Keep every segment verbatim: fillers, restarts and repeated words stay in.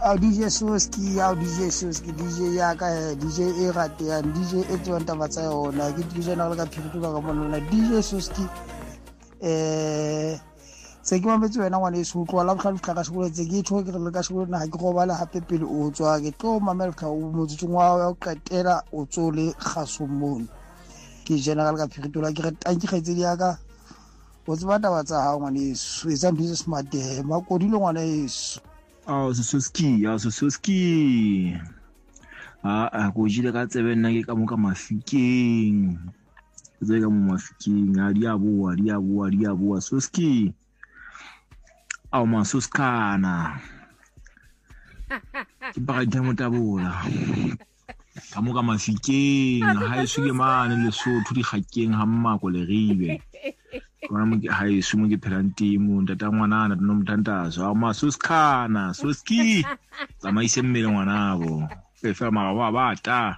Au D J Soski, au D J Soski, D J ya ka D J e rateang, D J e tswang taba tsa yona, ke D J na le ka phirituka ka monona D J Soski. Eh se ke mametse wena ngwane se utlwa la botlhalo tlhaka se boletse ke tho ke re le ka se bona ha ke go bala hape pele o tswa ke tlo mamela ka o motsutsung wa ya o qetela o tsole gasomone ke general ka phiritola ke re tanki kgaitse di aka o tseba taba tsa ha ngwane se etsa ntse smart eh makodile ngwana eso ao Soski ao Soski a a go jile ka tsebe nna ke ka mo ka mafikeng ke ka mo mafikeng a di a boa di a boa di a boa Soski au masuskana ke ba ga mo tabola ka mo ka mafikeng ha e suke mane le Sotho di gakeng ha mmako le ribe kona mo ke ha e sumo ke phelanti mo ntata ngwana na no mtantazo au masuskana Soski tsamaise mmele ngwanabo e fa ma ba bata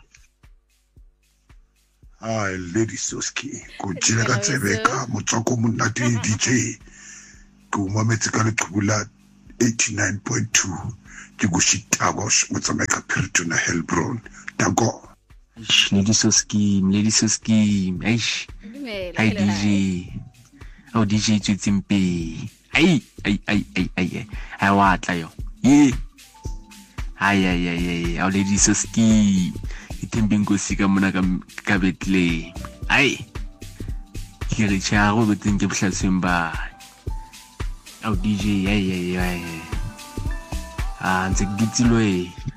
ai lady Soski go jile ka tsebeka motsoko monate D J go mametse ka leqhubula eighty-nine point two ke go shitago mo tsameka phirito na Hellbron dago lady Soski lady Soski eish ai D J au D J tsitsimpe ai ai ai ai ai ai wa tla yo ye ai ai ai ai au lady Soski itembeng go sika mona ka ka betle ai ke re tsa go boteng ke bohlasemba au D J ai ai ai ah ntse ke ditsilwe